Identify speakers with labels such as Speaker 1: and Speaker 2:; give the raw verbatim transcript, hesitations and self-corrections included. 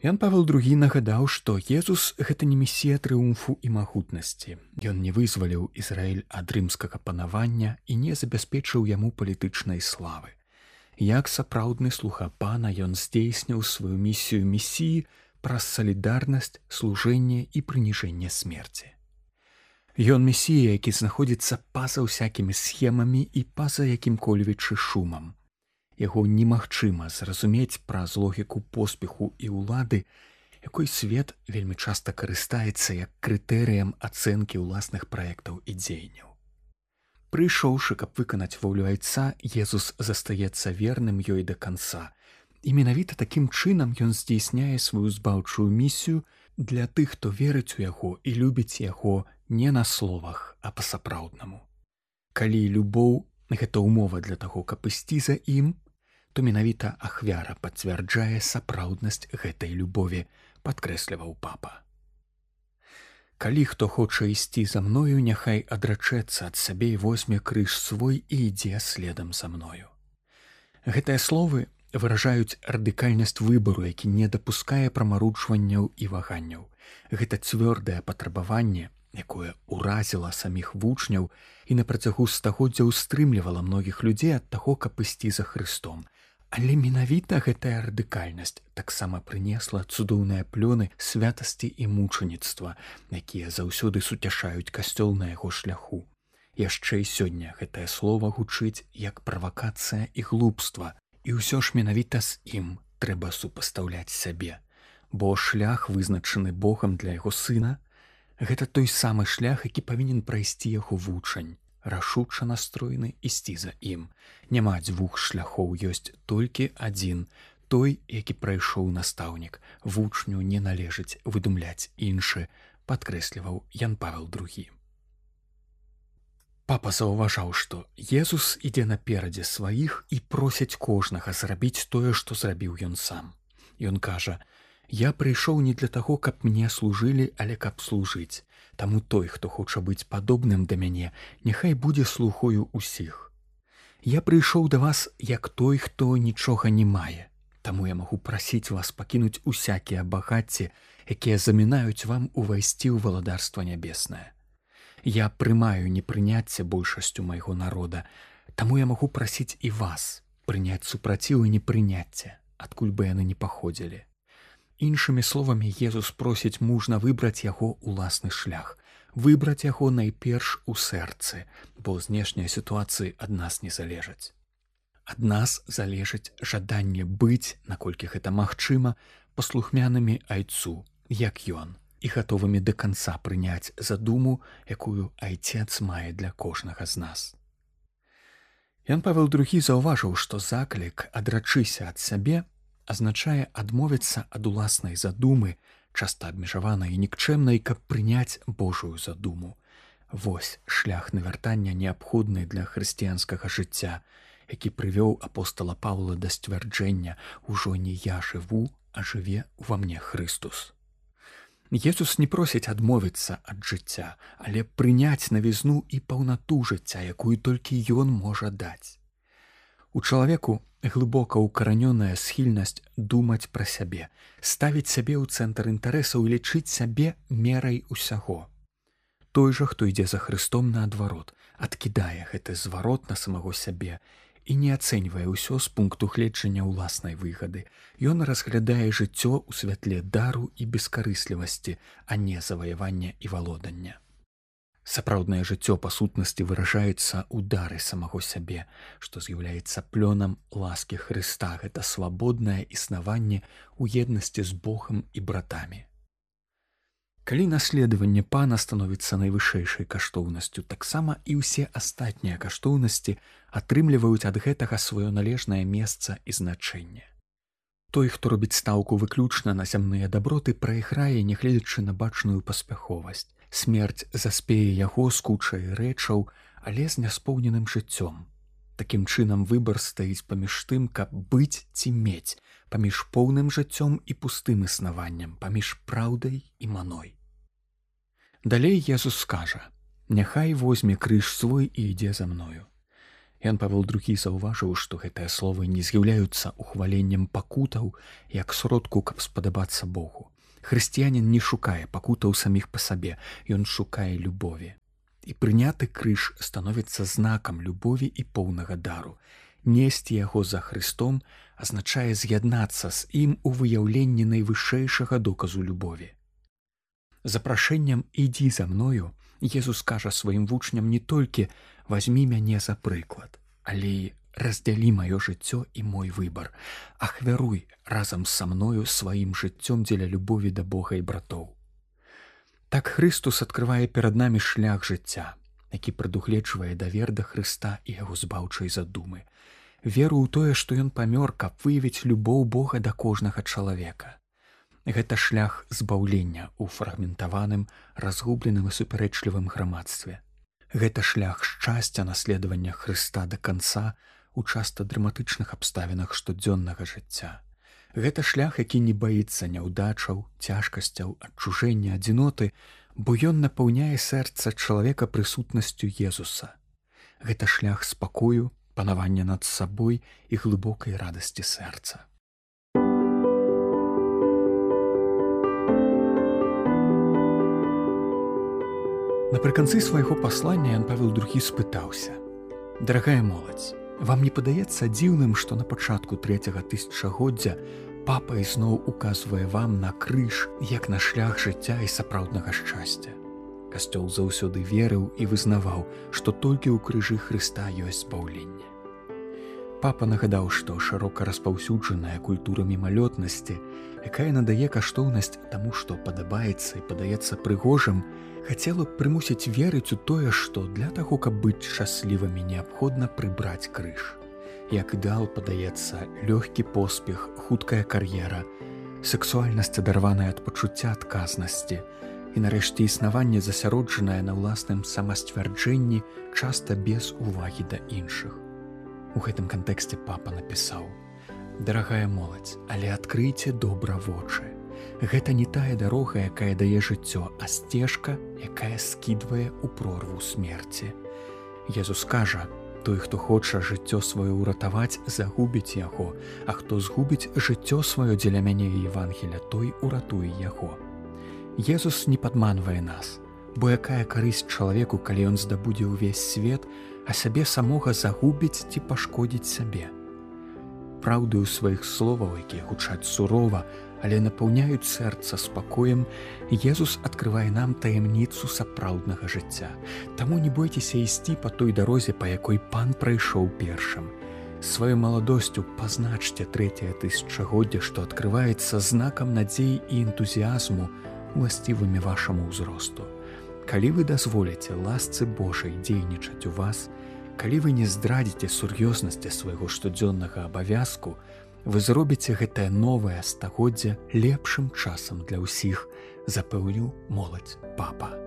Speaker 1: Ян Павел другі нагадаў, што Езус — гэта не месія трыумфу і магутнасці. Ён не вызваліў Ізраіль ад рымскага панавання і не забяспечыў яму палітычнай славы. Як сапраўдны слуга пана ён здзейсніў сваю місію месіі праз салідарнасць, служэнне і прыніжэнне смерці. Ён месія, які знаходзіцца па-за ўсякімі схемамі і па-за якім-кольвечы шумам. Яго немагчыма зразумець праз логіку поспеху і ўлады, якой свет вельмі часта карыстаецца як крытэрыем ацэнкі ўласных праектаў і дзеянняў. Прыйшоўшы, каб выканаць волю Айца, Езус застаецца верным ёй да канца, і менавіта такім чынам ён здзейсняе сваю збаўчую місію для тых, хто верыць у яго і любіць яго не на словах, а па-сапраўднаму. Калі любоў — гэта ўмова для таго, каб ісці за ім, то менавіта ахвяра пацвярджае сапраўднасць гэтай любові, падкрэсліваў папа. Калі хто хоча ісці за мною, няхай адрачэцца ад сабе і возьме крыж свой і ідзе следам за мною. Гэтыя словы выражаюць радыкальнасць выбару, які не дапускае прамаручванняў і ваганняў. Гэта цвёрдае патрабаванне, якое ўразіла саміх вучняў і на працягу стагоддзяў стрымлівала многіх людзей ад таго, каб ісці за Хрыстом. Але менавіта гэтая радыкальнасць таксама прынесла цудоўныя плёны святасці і мучаніцтва, якія заўсёды суцяшаюць касцёл на яго шляху. Яшчэ і сёння гэтае слова гучыць як правакацыя і глупства, і ўсё ж менавіта з ім трэба супастаўляць сябе, бо шлях, вызначаны Богам для яго сына, гэта той самы шлях, які павінен прайсці яго вучань, рашуча настроены ісці за ім. Няма дзвюх шляхоў, ёсць толькі адзін, той, які прайшоў настаўнік. Вучню не належыць выдумляць іншы, падкрэсліваў Ян Павел другі. Папа заўважаў, што Езус ідзе наперадзе сваіх і просіць кожнага зрабіць тое, што зрабіў ён сам. Ён кажа: «Я прыйшоў не для таго, каб мне служылі, але каб служыць. Таму той, хто хоча быць падобным да мяне, няхай будзе слугою ўсіх. Я прыйшоў да вас як той, хто нічога не мае. Таму я магу прасіць вас пакінуць усякія багацці, якія замінаюць вам увайсці ў валадарства нябеснае. Я прымаю непрыняцце большасцю майго народа, таму я магу прасіць і вас прыняць супраціў і непрыняцце, адкуль бы яны не паходзілі». Іншымі словамі, Езус просіць мужна выбраць яго ўласны шлях, выбраць яго найперш у сэрцы, бо знешнія сітуацыі ад нас не залежаць. Ад нас залежыць жаданне быць, наколькі гэта магчыма, паслухмянымі Айцу, як ён, і гатовымі да канца прыняць задуму, якую Айцец мае для кожнага з нас. Ян Павел другі заўважыў, што заклік «адрачыся ад сябе» азначае адмовіцца ад уласнай задумы, часта абмежаванай і нікчэмнай, каб прыняць Божую задуму. Вось шлях навяртання неабходны для хрысціянскага жыцця, які прывёў апостала Паўла да сцвярджэння «Ужо не я жыву, а жыве ва мне Хрыстус». Езус не просіць адмовіцца ад жыцця, але прыняць навізну і паўнату жыцця, якую толькі ён можа даць. У чалавеку глыбока ўкаранёная схільнасць думаць пра сябе, ставіць сябе ў цэнтр інтарэсаў і лічыць сябе мерай усяго. Той жа, хто ідзе за Хрыстом, наадварот, адкідае гэты зварот на самого сябе і не ацэньвае ўсё з пункту гледжання ўласнай выгады. Ён разглядае жыццё ў святле дару і бескарыслівасці, а не заваявання і валодання. Сапраўднае жыццё па сутнасці выражаецца ў дары самого сябе, што з'яўляецца плёнам ласкі Хрыста, гэта свабоднае існаванне ў еднасці з Богам і братамі. Калі наследаванне пана становіцца найвышэйшай каштоўнасцю, таксама і ўсе астатнія каштоўнасці атрымліваюць ад гэтага сваё належнае месца і значэнне. Той, хто робіць стаўку выключна на зямныя даброты, прайграе, нягледзячы на бачную паспяховасць. Смерць заспее яго з кучай рэчаў, але з няспоўненым жыццём. Такім чынам выбар стаіць паміж тым, каб быць ці мець, паміж поўным жыццём і пустым існаваннем, паміж праўдай і маной. Далей Езус скажа: «Няхай возьме крыж свой і ідзе за мною». Ян Павел другі заўважыў, што гэтыя словы не з'яўляюцца ухваленнем пакутаў як сродку, каб спадабацца Богу. Хрысціянін не шукае пакутаў саміх па сабе, ён шукае любові. І прыняты крыж становіцца знакам любові і поўнага дару. Несці яго за Христом азначае з'яднацца з ім у выяўленні найвышэйшага доказу любові. Запрашэннем «Ідзі за мною» Езус кажа сваім вучням не толькі «Вазьмі мяне за прыклад», але і «Раздзялі маё жыццё і мой выбар, ахвяруй разам са мною сваім жыццём дзеля любові да Бога і братоў». Так Христус адкрывае перад намі шлях жыцця, які прадугледжвае давер да Хрыста і яго збаўчай задумы, веру ў тое, што ён памёр, каб выявіць любоў Бога да кожнага чалавека. Гэта шлях збаўлення ў фрагментаваным, разгубленым і супярэчлівым грамадстве. Гэта шлях шчасця наследавання Хрыста да канца у часта драматычных абставінах штодзённага жыцця. Гэта шлях, які не баіцца няўдачаў, цяжкасцяў, адчужэння, адзіноты, бо ён напаўняе сэрца чалавека прысутнасцю Езуса. Гэта шлях спакою, панавання над сабой і глыбокай радасці сэрца. Напрыканцы свайго паслання Ян Павел другі спытаўся: «Дарагая моладзь, вам не падаецца дзіўным, што на пачатку трэцяга тысячагоддзя папа ізноў указвае вам на крыж як на шлях жыцця і сапраўднага шчасця? Касцёл заўсёды верыў і вызнаваў, што толькі ў крыжы Хрыста ёсць збаўленне». Папа нагадаў, што шырока распаўсюджаная культура мімалётнасці, якая надае каштоўнасць таму, што падабаецца і падаецца прыгожым, хацела б прымусіць верыць у тое, што для таго, каб быць шчаслівымі, неабходна прыбраць крыж. Як ідэал падаецца лёгкі поспех, хуткая кар'ера, сексуальнасць адарваная ад пачуцця адказнасці і, нарэшце, існаванне засяроджанае на ўласным самасцвярджэнні, часта без увагі да іншых. У гэтым кантэксце папа напісаў: «Дарагая моладзь, але адкрыйце добра вочы. Гэта не тая дарога, якая дае жыццё, а сцежка, якая скідвае ў прорву смерці. Езус кажа: той, хто хоча жыццё сваё ўратаваць, загубіць яго, а хто згубіць жыццё сваё дзеля мяне і Евангеля, той уратуе яго». Езус не падманвае нас, бо якая карысць чалавеку, калі ён здабудзе ўвесь свет, а сябе самога загубіць ці пашкодзіць сабе? Праўдаю сваіх словаў, якія гучаць сурова, але напаўняюць сэрца спакоем, Езус адкрывае нам таямніцу сапраўднага жыцця. Таму не бойцеся ісці па той дарозе, па якой Пан прайшоў першым. Сваёй маладосцю пазначце трэцяе тысячагоддзе, што адкрываецца знакам надзеі і энтузіязму, уласцівымі вашаму ўзросту. Калі вы дазволіце ласцы Божай дзейнічаць у вас, калі вы не здрадзіце сур'ёзнасці свайго штодзённага абавязку, вы зробіце гэтае новае стагоддзе лепшым часам для ўсіх, запэўніў моладзь папа.